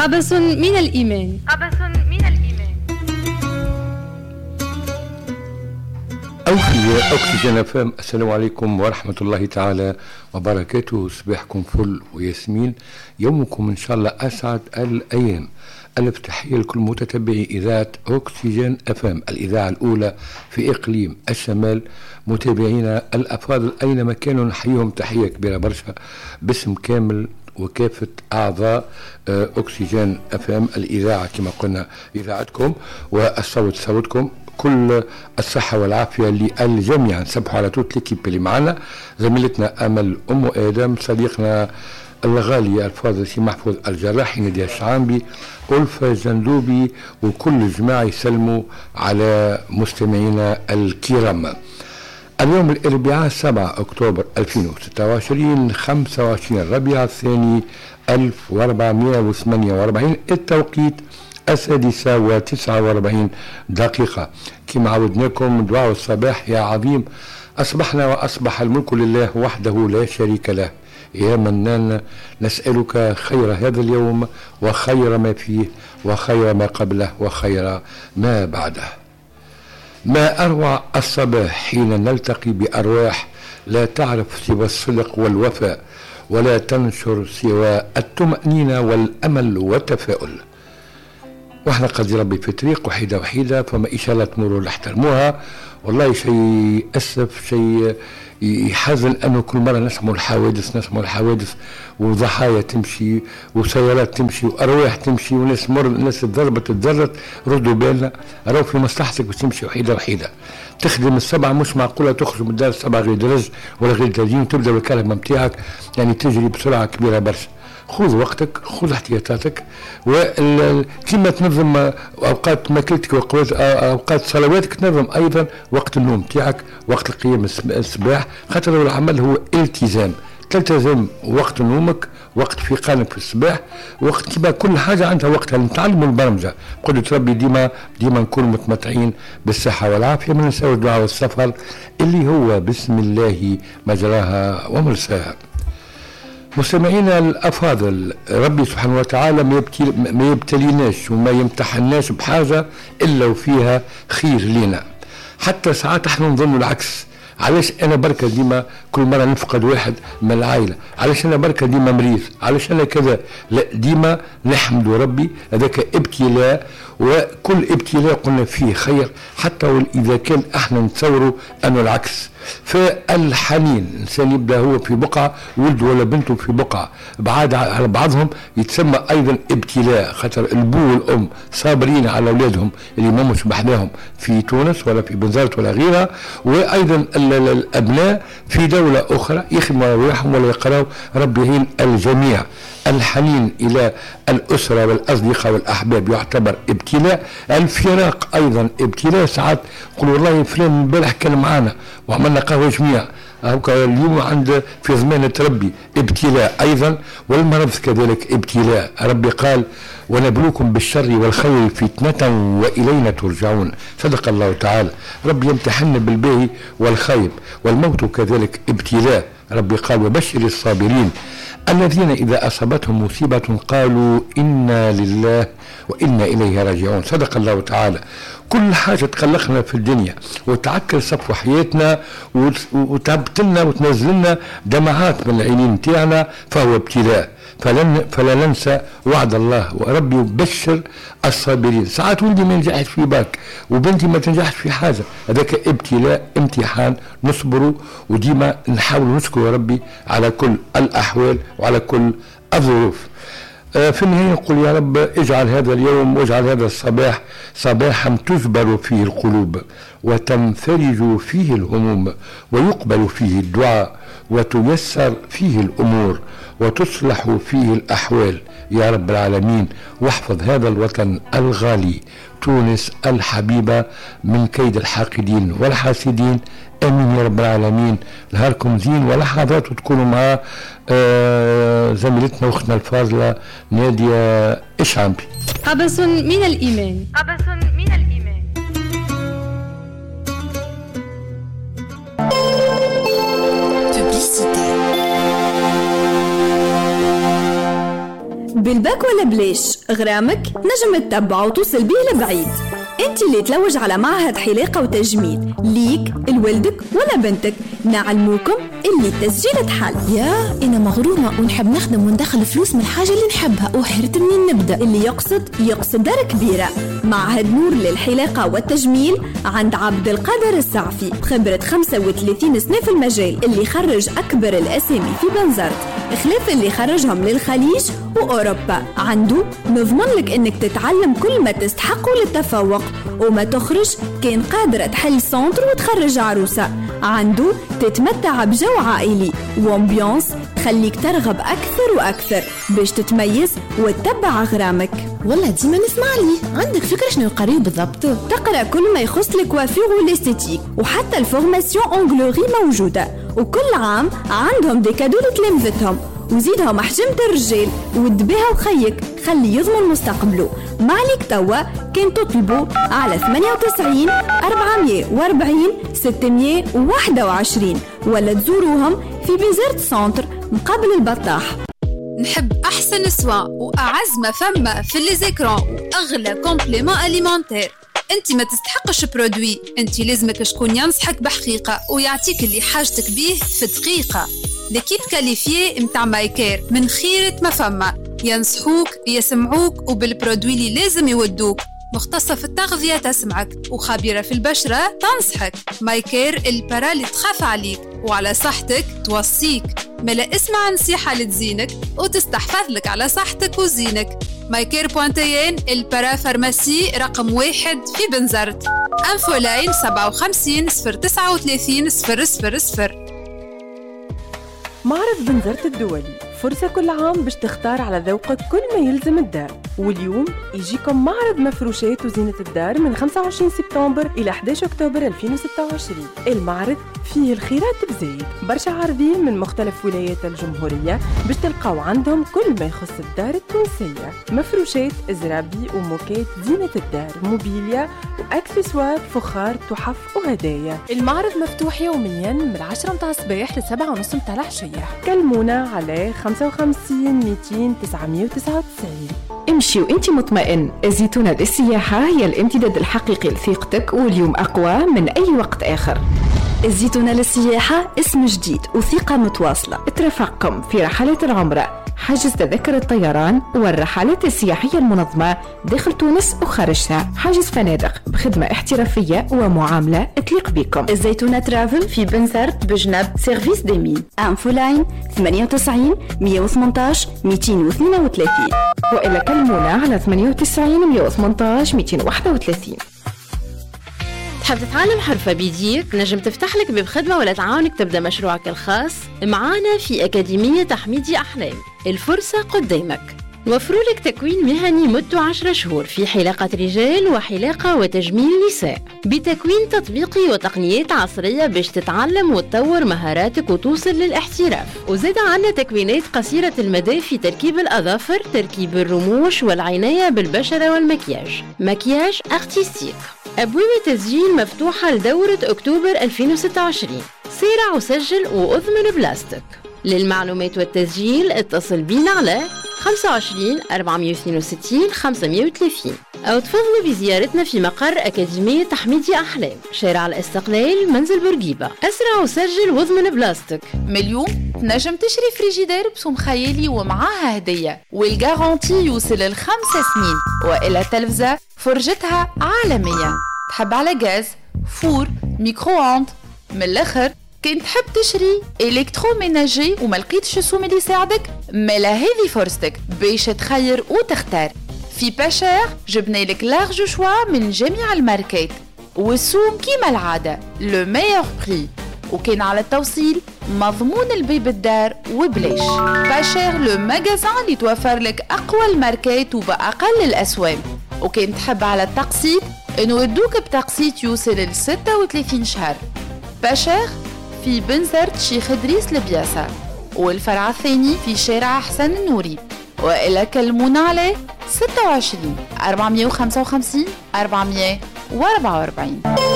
قبس من الإيمان. قبس من الإيمان. أوفي أكسجين أفهم. السلام عليكم ورحمة الله تعالى وبركاته. صباحكم فل وياسمين، يومكم إن شاء الله أسعد الأيام. ألف تحية لكل متتبعي إذاعة أكسجين أفهم، الإذاعة الأولى في إقليم الشمال. متابعينا الأفاضل أينما كانوا نحييهم تحية كبيرة برشا باسم كامل وكافة أعضاء أكسجين أفهم الإذاعة، كما قلنا إذاعتكم والصوت صوتكم. كل الصحة والعافية للجميع. نسبحوا على توت ليكيب اللي معنا، زميلتنا أمل أم آدم، صديقنا الغالي الفاضل سي محفوظ الجراحي، نادية الشعامبي، ألفة زندوبي، وكل الجماعة يسلموا على مستمعينا الكرام. اليوم الأربعاء 7 أكتوبر 2026، 25 ربيع الثاني 1448، التوقيت 6:49 كما عودناكم. دعاء الصباح يا عظيم، أصبحنا وأصبح الملك لله وحده لا شريك له. يا منان نسألك خير هذا اليوم وخير ما فيه وخير ما قبله وخير ما بعده. ما أروع الصباح حين نلتقي بأرواح لا تعرف سوى الصدق والوفاء، ولا تنشر سوى الطمأنينة والأمل والتفاؤل. واحنا قد ربي في طريق وحيدة فما إشارة تمروا نحترموها. والله شيء أسف، شيء يحزن أنه كل مرة نسمع الحوادث وضحايا تمشي وسيارات تمشي وأرواح تمشي وناس مر، الناس تضرت. ردوا بالنا، راهو في مصلحتك باش تمشي وحيدة تخدم السبعة. مش معقولة تخرج من الدار السبعة غير درج ولا غير تاجين وتبدأ بالكلمة متاعك يعني تجري بسرعة كبيرة برشا. خذ وقتك، خذ احتياطاتك، وكما تنظم اوقات ماكلتك واوقات صلواتك تنظم ايضا وقت النوم تاعك، وقت القيام الصباح، خاطر العمل هو التزام. تلتزم وقت نومك، وقت فيقانك في الصباح، وقت كما كل حاجه عندها وقتها. نتعلموا البرمجه، قدرة ربي ديما نكون متمتعين بالصحه والعافيه. ما ننساوش الدعاء والسفر اللي هو بسم الله مجراها ومرساها. مستمعينا الأفاضل، ربي سبحانه وتعالى ما يبتليناش وما يمتحناش بحاجة إلا وفيها خير لنا. حتى ساعات احنا نظن العكس. علاش انا بركة ديما كل مرة نفقد واحد من العائلة؟ علاش انا بركة ديما مريض؟ علاش انا كذا؟ لا، ديما نحمد ربي. هذاك ابتلاء، وكل ابتلاء قلنا فيه خير، حتى إذا كان احنا نتصوروا أنه العكس. فالحنين، الإنسان يبدأ هو في بقعة، ولده ولا بنته في بقعة، بعاد على بعضهم، يتسمى أيضا ابتلاء، خاطر البو والأم صابرين على أولادهم اللي ما مش بحداهم في تونس ولا في بنزرت ولا غيرها، وأيضا الأبناء في دولة أخرى يخدموا رواحهم ولا يقرأوا. ربي يهين الجميع. الحنين إلى الأسرة والأصدقاء والأحباب يعتبر ابتلاء. الفراق أيضا ابتلاء. ساعات يقول والله فلان البارح كان معنا وعملنا قهوة جميع، اليوم عند في زمان ربي ابتلاء أيضا. والمرض كذلك ابتلاء. ربي قال ونبلوكم بالشر والخير فتنة وإلينا ترجعون. صدق الله تعالى. ربي يمتحن بالباهي والخير. والموت كذلك ابتلاء. ربي قال وبشر الصابرين الذين إذا أصابتهم مصيبة قالوا إنا لله وإنا إليه راجعون. صدق الله تعالى. كل حاجة تقلقنا في الدنيا وتعكر صفو حياتنا وتعبتلنا وتنزلنا دمعات من العينين تاعنا فهو ابتلاء. فلا ننسى وعد الله، وربي يبشر الصابرين. ساعات ولدي ما ينجحش في باك وبنتي ما تنجحش في حاجة، هذاك ابتلاء، امتحان، نصبروا وديما نحاول نشكر ربي على كل الأحوال وعلى كل الظروف. في النهاية نقول يا رب اجعل هذا اليوم واجعل هذا الصباح صباحا تجبر فيه القلوب وتنفرج فيه الهموم ويقبل فيه الدعاء وتيسر فيه الأمور وتصلح فيه الأحوال يا رب العالمين. واحفظ هذا الوطن الغالي تونس الحبيبة من كيد الحاقدين والحاسدين. امين يا رب العالمين. نهاركم زين ولحظات تكونوا مع زميلتنا واختنا الفاضلة نادية الشعامبي. قبس من الإيمان. قبس من الإيمان. بالباك ولا بليش غرامك نجم تتبع وتوصل بيه لبعيد. انت اللي تلوج على معهد حلاقة وتجميل ليك لولدك ولا بنتك، نعلموكم اللي التسجيل تحل. يا انا مغرومة ونحب نخدم وندخل فلوس من الحاجة اللي نحبها وحيرت منين نبدأ. اللي يقصد دار كبيرة. معهد نور للحلاقة والتجميل عند عبد القادر السعفي، بخبرة 35 سنة في المجال، اللي خرج أكبر الأسامي في بنزرت، خلاف اللي خرجهم للخليج وأوروبا. عنده نضمن لك إنك تتعلم كل ما تستحق للتفوق، وما تخرج كان قادرة تحل سنتر وتخرج عروسة. عنده تتمتع بجو عائلي وامبيونس تخليك ترغب أكثر وأكثر باش تتميز وتتبع غرامك. والله ديما نسمع لي. عندك فكرة شنو نقريه بالضبط؟ تقرأ كل ما يخص الكوافير والاستيتيك، وحتى الفورماسيون أونغلوري موجودة، وكل عام عندهم دي كادو لتلامذتهم، وزيدهم حجمة الرجال ودبيها وخيك خلي يضمن مستقبله. معليك توا كان تطلبوا على 98 440 621 ولا تزوروهم في بنزرت سنتر مقابل البطاح. نحب أحسن سوا وأعز ما فما في الليزيكرون وأغلى كومبليمون أليمونتير. انت ما تستحقش برودوي، انت لازمك شكون ينصحك بحقيقة ويعطيك اللي حاجتك بيه في دقيقة. لكيب كاليفيي متاع مايكير من خيرة ما فما، ينصحوك يسمعوك وبالبرودوي اللي لازم يودوك. مختصة في التغذية تسمعك وخبيرة في البشرة تنصحك. مايكير البرا اللي تخاف عليك وعلى صحتك توصيك. ملا اسمع نصيحة لتزينك وتستحفظ لك على صحتك وزينك. مايكير بوانتيين البرا فارماسي رقم 1 في بنزرت. انفولاين 57 039 000. معرض بنزرت الدولي فرصة كل عام باش تختار على ذوقك كل ما يلزم الدار. واليوم يجيكم معرض مفروشات وزينة الدار من 25 سبتمبر إلى 11 أكتوبر 2026. المعرض فيه الخيرات بزايد، برشا عارضين من مختلف ولايات الجمهورية باش تلقاو عندهم كل ما يخص الدار التونسية، مفروشات، زرابي وموكات زينة الدار، موبيليا وأكسسوار، فخار، تحف وهدايا. المعرض مفتوح يوميا من 10 متاع الصباح ل 7:30 متاع العشية. كلمونا على 55 200 999. امشي وانت مطمئن. الزيتونة للسياحة هي الامتداد الحقيقي لثقتك، واليوم أقوى من أي وقت آخر. الزيتونة للسياحة اسم جديد وثقة متواصلة. ترافقكم في رحلة العمرة، حجز تذكرة الطيران والرحلات السياحية المنظمة داخل تونس وخارجها، حجز فنادق بخدمة احترافية ومعاملة تليق بكم. الزيتونة ترافل في بنزرت بجنب سيرفيس ديمين. انفولاين 98 118 232 وإلا كلمونا على 98 118 231. تحب تتعلم حرفة بيديك؟ نجم تفتح لك باب خدمة ولا تعاونك تبدأ مشروعك الخاص معانا في أكاديمية تحميدي أحلام. الفرصة قدامك. نوفر لك تكوين مهني مدته 10 شهور في حلاقة رجال وحلاقة وتجميل نساء، بتكوين تطبيقي وتقنيات عصرية باش تتعلم وتطور مهاراتك وتوصل للاحتراف. وزاد عنا تكوينات قصيرة المدى في تركيب الأظافر، تركيب الرموش والعناية بالبشرة والمكياج، مكياج أرتيستيك. أبواب التسجيل مفتوحة لدورة أكتوبر 2026. سارع وسجل وأضمن بلاستيك. للمعلومات والتسجيل اتصل بينا على 25 462 530 أو تفضلوا بزيارتنا في مقر أكاديمية تحميدي أحلام، شارع الاستقلال، منزل بورقيبة. أسرع وسجل واضمن بلاستيك. من اليوم تنجم تشري فريجيدير بسوم خيالي ومعاها هدية، والجارانتي يوصل ل5 سنين، وإلى تلفزة فرجتها عالمية. تحب على غاز، فور، ميكرووند. من الآخر كنت تحب تشري إلكتروميناجي وما لقيتش السوم اللي يساعدك، ملا هذه فرصتك باش تخير وتختار. في باشير جبنا لك لارج شوا من جميع الماركات، والسوم كيما العادة لو ميور بري، وكان على التوصيل مضمون البيب الدار وبلاش. باشير لو ماغازان اللي توفر لك أقوى الماركات وبأقل الأسواق. وكان تحب على التقسيط نودوك بتقسيط يوصل ل 36 شهر. باشير في بنزرت شيخ إدريس لبياسة، والفرع الثاني في شارع حسن النوري. وإلا كلمونا على 26 455 444.